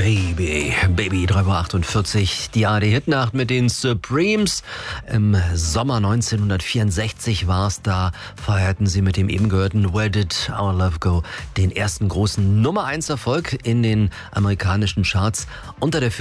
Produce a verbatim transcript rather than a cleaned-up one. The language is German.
Baby, Baby, drei Uhr achtundvierzig, die A R D-Hitnacht mit den Supremes. Im Sommer neunzehnhundertvierundsechzig war es da, feierten sie mit dem eben gehörten Where Did Our Love Go den ersten großen Nummer eins Erfolg in den amerikanischen Charts unter der